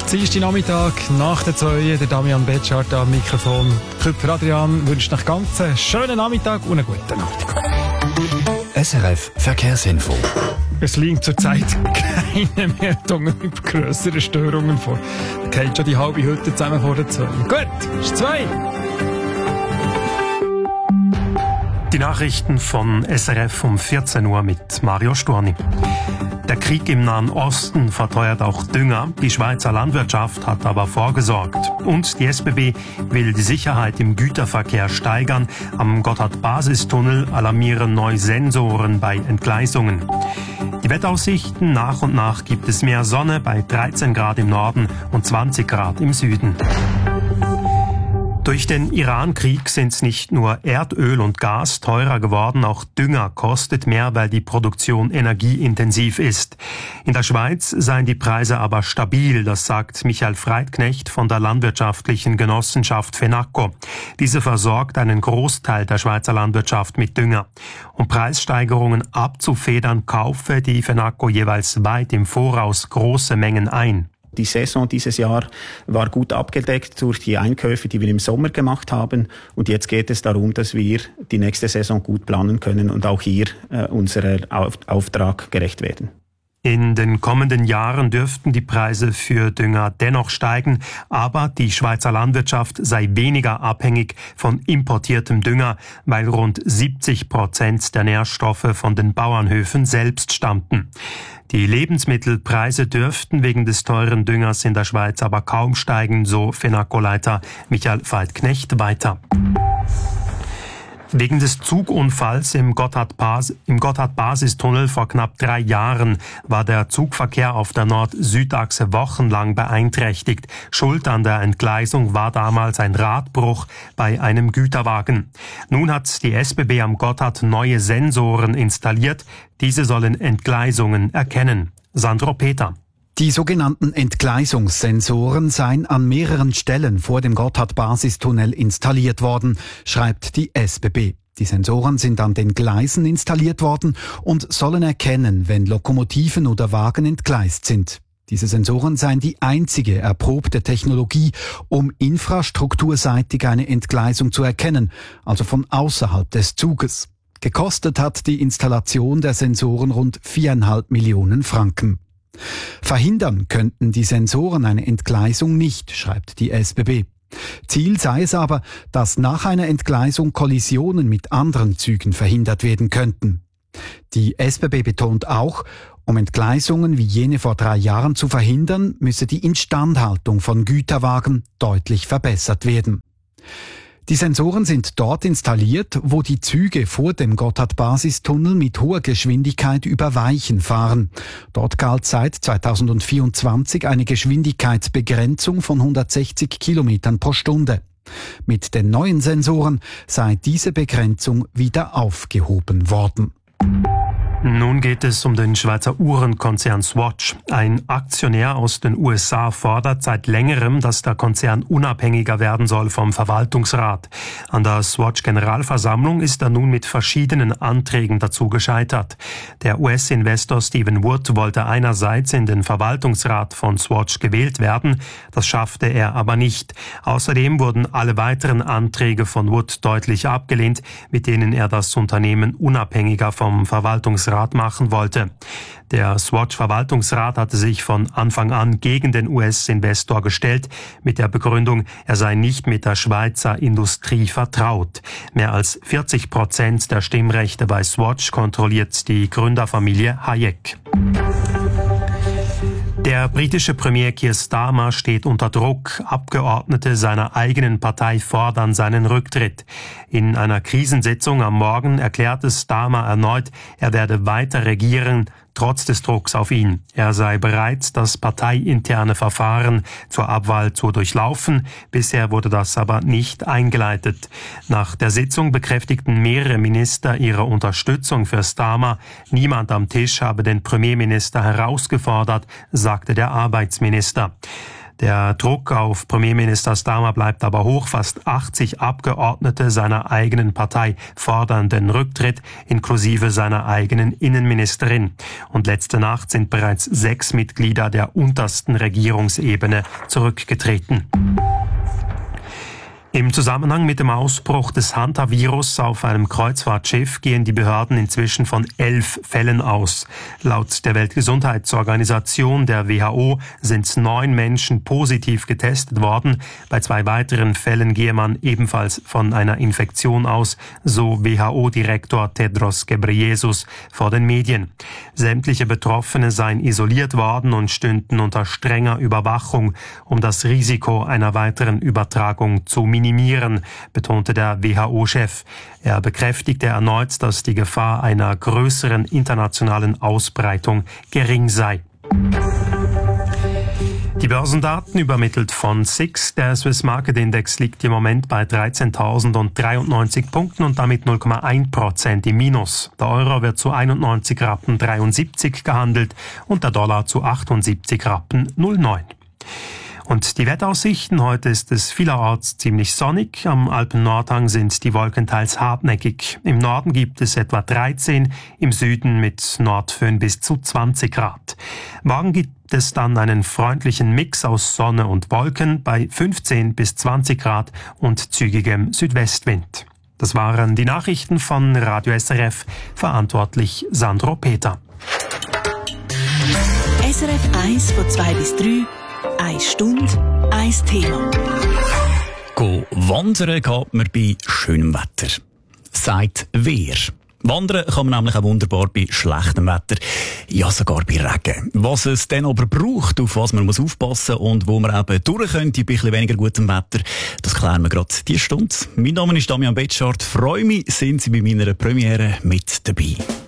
Dienstag Nachmittag nach der 2, der Damian Betschart am Mikrofon. Küpfer Adrian wünscht noch ganz einen schönen Nachmittag und einen guten Abend. SRF Verkehrsinfo. Es liegt zurzeit keine Meldungen über grössere Störungen vor. Da geht schon die halbe Hütte zusammen vor der 2. Gut, ist 2. Die Nachrichten von SRF um 14 Uhr mit Mario Storni. Der Krieg im Nahen Osten verteuert auch Dünger. Die Schweizer Landwirtschaft hat aber vorgesorgt. Und die SBB will die Sicherheit im Güterverkehr steigern. Am Gotthard-Basistunnel alarmieren neue Sensoren bei Entgleisungen. Die Wetteraussichten: nach und nach gibt es mehr Sonne bei 13 Grad im Norden und 20 Grad im Süden. Durch den Iran-Krieg sind nicht nur Erdöl und Gas teurer geworden, auch Dünger kostet mehr, weil die Produktion energieintensiv ist. In der Schweiz seien die Preise aber stabil, das sagt Michael Freitknecht von der landwirtschaftlichen Genossenschaft FENACO. Diese versorgt einen Großteil der Schweizer Landwirtschaft mit Dünger. Um Preissteigerungen abzufedern, kaufe die FENACO jeweils weit im Voraus große Mengen ein. Die Saison dieses Jahr war gut abgedeckt durch die Einkäufe, die wir im Sommer gemacht haben. Und jetzt geht es darum, dass wir die nächste Saison gut planen können und auch hier unserer Auftrag gerecht werden. In den kommenden Jahren dürften die Preise für Dünger dennoch steigen, aber die Schweizer Landwirtschaft sei weniger abhängig von importiertem Dünger, weil rund 70% der Nährstoffe von den Bauernhöfen selbst stammten. Die Lebensmittelpreise dürften wegen des teuren Düngers in der Schweiz aber kaum steigen, so FENACO-Leiter Michael Freitknecht weiter. Wegen des Zugunfalls im Gotthard-Basistunnel vor knapp 3 Jahren war der Zugverkehr auf der Nord-Süd-Achse wochenlang beeinträchtigt. Schuld an der Entgleisung war damals ein Radbruch bei einem Güterwagen. Nun hat die SBB am Gotthard neue Sensoren installiert. Diese sollen Entgleisungen erkennen. Sandro Peter. Die sogenannten Entgleisungssensoren seien an mehreren Stellen vor dem Gotthard-Basistunnel installiert worden, schreibt die SBB. Die Sensoren sind an den Gleisen installiert worden und sollen erkennen, wenn Lokomotiven oder Wagen entgleist sind. Diese Sensoren seien die einzige erprobte Technologie, um infrastrukturseitig eine Entgleisung zu erkennen, also von außerhalb des Zuges. Gekostet hat die Installation der Sensoren rund 4,5 Millionen Franken. Verhindern könnten die Sensoren eine Entgleisung nicht, schreibt die SBB. Ziel sei es aber, dass nach einer Entgleisung Kollisionen mit anderen Zügen verhindert werden könnten. Die SBB betont auch, um Entgleisungen wie jene vor 3 Jahren zu verhindern, müsse die Instandhaltung von Güterwagen deutlich verbessert werden. Die Sensoren sind dort installiert, wo die Züge vor dem Gotthard-Basistunnel mit hoher Geschwindigkeit über Weichen fahren. Dort galt seit 2024 eine Geschwindigkeitsbegrenzung von 160 Kilometern pro Stunde. Mit den neuen Sensoren sei diese Begrenzung wieder aufgehoben worden. Nun geht es um den Schweizer Uhrenkonzern Swatch. Ein Aktionär aus den USA fordert seit längerem, dass der Konzern unabhängiger werden soll vom Verwaltungsrat. An der Swatch-Generalversammlung ist er nun mit verschiedenen Anträgen dazu gescheitert. Der US-Investor Stephen Wood wollte einerseits in den Verwaltungsrat von Swatch gewählt werden, das schaffte er aber nicht. Außerdem wurden alle weiteren Anträge von Wood deutlich abgelehnt, mit denen er das Unternehmen unabhängiger vom Verwaltungsrat machen wollte. Der Swatch-Verwaltungsrat hatte sich von Anfang an gegen den US-Investor gestellt, mit der Begründung, er sei nicht mit der Schweizer Industrie vertraut. Mehr als 40% der Stimmrechte bei Swatch kontrolliert die Gründerfamilie Hayek. Der britische Premier Keir Starmer steht unter Druck. Abgeordnete seiner eigenen Partei fordern seinen Rücktritt. In einer Krisensitzung am Morgen erklärte Starmer erneut, er werde weiter regieren, trotz des Drucks auf ihn. Er sei bereit, das parteiinterne Verfahren zur Abwahl zu durchlaufen. Bisher wurde das aber nicht eingeleitet. Nach der Sitzung bekräftigten mehrere Minister ihre Unterstützung für Starmer. Niemand am Tisch habe den Premierminister herausgefordert, sagte der Arbeitsminister. Der Druck auf Premierminister Starmer bleibt aber hoch. Fast 80 Abgeordnete seiner eigenen Partei fordern den Rücktritt, inklusive seiner eigenen Innenministerin. Und letzte Nacht sind bereits 6 Mitglieder der untersten Regierungsebene zurückgetreten. Im Zusammenhang mit dem Ausbruch des Hantavirus auf einem Kreuzfahrtschiff gehen die Behörden inzwischen von 11 Fällen aus. Laut der Weltgesundheitsorganisation, der WHO, sind 9 Menschen positiv getestet worden. Bei 2 weiteren Fällen gehe man ebenfalls von einer Infektion aus, so WHO-Direktor Tedros Ghebreyesus vor den Medien. Sämtliche Betroffene seien isoliert worden und stünden unter strenger Überwachung, um das Risiko einer weiteren Übertragung zu minimieren, betonte der WHO-Chef. Er bekräftigte erneut, dass die Gefahr einer größeren internationalen Ausbreitung gering sei. Die Börsendaten übermittelt von SIX. Der Swiss Market Index liegt im Moment bei 13.093 Punkten und damit 0,1% im Minus. Der Euro wird zu 91,73 Rappen gehandelt und der Dollar zu 78,09 Rappen. Und die Wetteraussichten: Heute ist es vielerorts ziemlich sonnig. Am Alpen-Nordhang sind die Wolken teils hartnäckig. Im Norden gibt es etwa 13, im Süden mit Nordföhn bis zu 20 Grad. Morgen gibt es dann einen freundlichen Mix aus Sonne und Wolken bei 15 bis 20 Grad und zügigem Südwestwind. Das waren die Nachrichten von Radio SRF, verantwortlich Sandro Peter. SRF 1 von 2 bis 3. 1 Stunde, 1 Thema. Wandern geht man bei schönem Wetter. Sagt wer? Wandern kann man nämlich auch wunderbar bei schlechtem Wetter, ja sogar bei Regen. Was es dann aber braucht, auf was man muss aufpassen und wo man eben durch könnte bei ein bisschen weniger gutem Wetter, das klären wir gerade diese Stunde. Mein Name ist Damian Betschart. Freue mich, sind Sie bei meiner Premiere mit dabei.